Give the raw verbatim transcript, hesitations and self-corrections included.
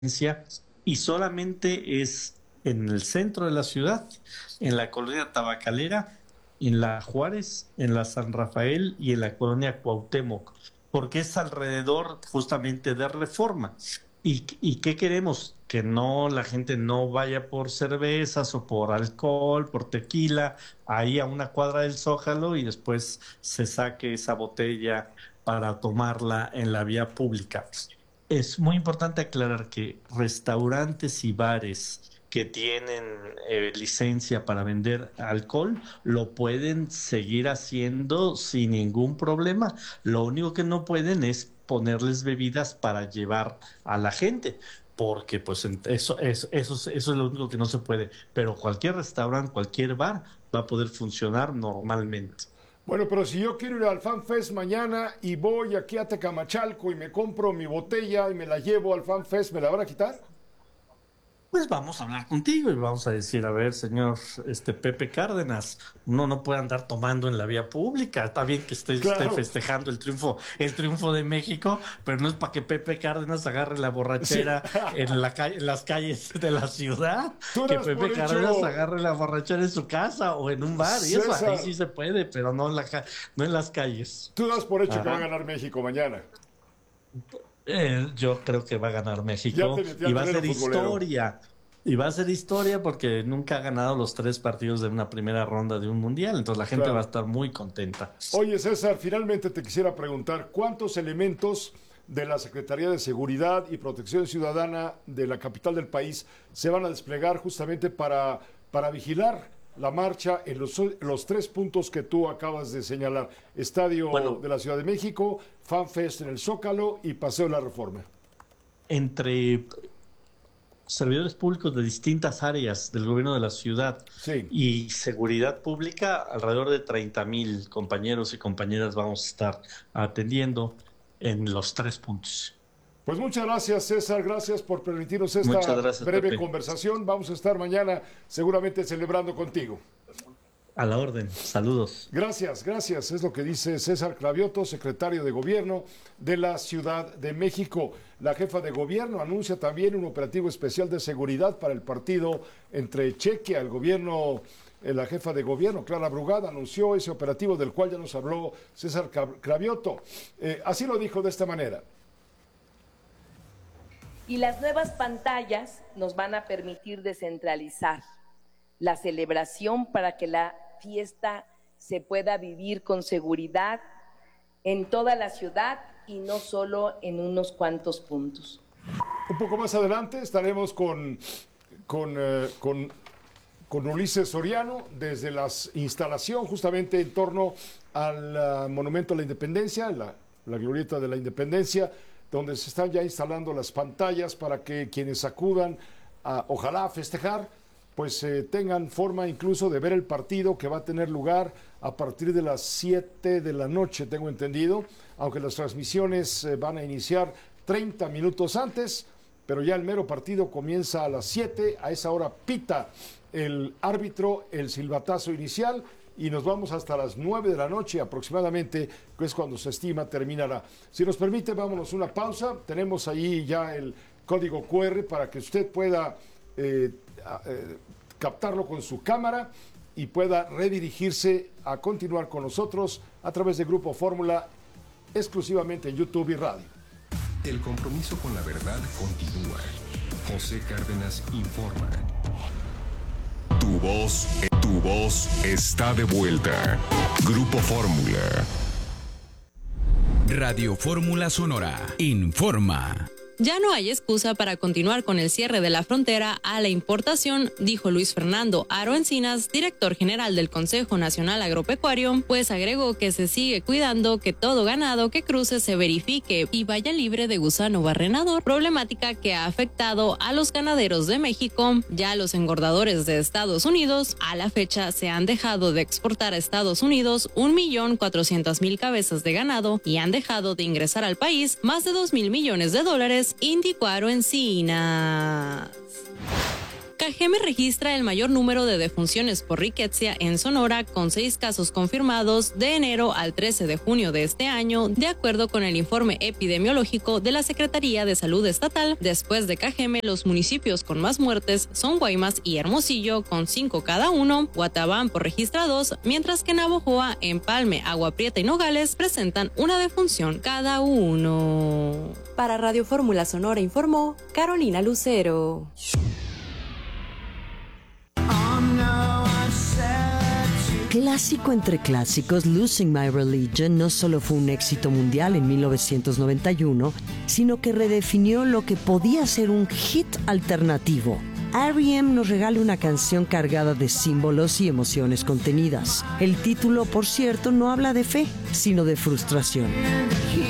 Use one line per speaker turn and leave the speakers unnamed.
y solamente es en el centro de la ciudad, en la colonia Tabacalera, en la Juárez, en la San Rafael y en la colonia Cuauhtémoc, porque es alrededor justamente de Reforma. ¿Y, y qué queremos? Que no, la gente no vaya por cervezas o por alcohol, por tequila, ahí a una cuadra del Zócalo y después se saque esa botella para tomarla en la vía pública. Es muy importante aclarar que restaurantes y bares que tienen eh, licencia para vender alcohol lo pueden seguir haciendo sin ningún problema. Lo único que no pueden es ponerles bebidas para llevar a la gente, porque pues en- eso, eso, eso, es- eso es lo único que no se puede. Pero cualquier restaurante, cualquier bar va a poder funcionar normalmente.
Bueno, pero si yo quiero ir al FanFest mañana y voy aquí a Tecamachalco y me compro mi botella y me la llevo al FanFest, ¿me la van a quitar?
Pues vamos a hablar contigo y vamos a decir, a ver, señor, este Pepe Cárdenas, uno no puede andar tomando en la vía pública. Está bien que esté, esté
Claro.
festejando el triunfo, el triunfo de México, pero no es para que Pepe Cárdenas agarre la
Sí.
borrachera en la calle, en las calles de la ciudad.
Tú
Que
das por
Pepe Cárdenas
hecho,
agarre la borrachera en su casa o en un bar, y eso ahí
César,
sí se puede, pero no en la, ca- no en las calles.
tú das por hecho que va a
Ajá.
ganar México mañana.
Eh, yo creo que va a ganar
Ya
México
te metí
y
al
va a
terreno
ser
futbolero.
historia. Y va a ser historia porque nunca ha ganado los tres partidos de una primera ronda de un mundial. Entonces la gente va a
Claro.
estar muy contenta.
Oye, César, finalmente te quisiera preguntar, ¿cuántos elementos de la Secretaría de Seguridad y Protección Ciudadana de la capital del país se van a desplegar justamente para, para vigilar la marcha en los, los tres puntos que tú acabas de señalar? Estadio
Bueno,
de la Ciudad de México, FanFest en el Zócalo y Paseo de la Reforma.
entre servidores públicos de distintas áreas del gobierno de la ciudad
Sí.
y seguridad pública, alrededor de treinta mil compañeros y compañeras vamos a estar atendiendo en los tres puntos.
Pues muchas gracias, César. Gracias por permitirnos
Muchas
esta
gracias,
breve
Pepe.
conversación. Vamos a estar mañana seguramente celebrando contigo.
A la orden. Saludos.
Gracias, gracias. Es lo que dice César Cravioto, secretario de Gobierno de la Ciudad de México. La jefa de gobierno anuncia también un operativo especial de seguridad para el partido entre Chequia, el gobierno, eh, la jefa de gobierno, Clara Brugada, anunció ese operativo del cual ya nos habló César Cravioto. Eh, así lo dijo de esta manera.
Y las nuevas pantallas nos van a permitir descentralizar la celebración para que la fiesta se pueda vivir con seguridad en toda la ciudad y no solo en unos cuantos puntos.
Un poco más adelante estaremos con, con, eh, con, con Ulises Soriano desde la instalación justamente en torno al uh, Monumento a la Independencia, la, la glorieta de la Independencia, donde se están ya instalando las pantallas para que quienes acudan a, ojalá, a festejar, pues eh, tengan forma incluso de ver el partido que va a tener lugar a partir de las siete de la noche, tengo entendido, aunque las transmisiones eh, van a iniciar treinta minutos antes, pero ya el mero partido comienza a las siete, a esa hora pita el árbitro el silbatazo inicial y nos vamos hasta las nueve de la noche aproximadamente, que es cuando se estima terminará. Si nos permite, vámonos una pausa, tenemos ahí ya el código cu erre para que usted pueda eh, eh, captarlo con su cámara y pueda redirigirse a continuar con nosotros a través de Grupo Fórmula, exclusivamente en YouTube y radio.
El compromiso con la verdad continúa. José Cárdenas informa. Tu voz, tu voz está de vuelta. Grupo Fórmula.
Radio Fórmula Sonora informa.
Ya no hay excusa para continuar con el cierre de la frontera a la importación, dijo Luis Fernando Aro Encinas, director general del Consejo Nacional Agropecuario, pues agregó que se sigue cuidando que todo ganado que cruce se verifique y vaya libre de gusano barrenador, problemática que ha afectado a los ganaderos de México. Ya los engordadores de Estados Unidos, a la fecha, se han dejado de exportar a Estados Unidos un millón cuatrocientas mil cabezas de ganado y han dejado de ingresar al país más de dos mil millones de dólares, indicó Aro Encinas. Cajeme registra el mayor número de defunciones por rickettsia en Sonora, con seis casos confirmados de enero al trece de junio de este año, de acuerdo con el informe epidemiológico de la Secretaría de Salud Estatal. Después de Cajeme, los municipios con más muertes son Guaymas y Hermosillo, con cinco cada uno. Guatabampo registra dos, mientras que Navojoa, Empalme, Agua Prieta y Nogales presentan una defunción cada uno.
Para Radio Fórmula Sonora informó Carolina Lucero.
Clásico entre clásicos, Losing My Religion no solo fue un éxito mundial en mil novecientos noventa y uno, sino que redefinió lo que podía ser un hit alternativo. R E M nos regala una canción cargada de símbolos y emociones contenidas. El título, por cierto, no habla de fe, sino de frustración.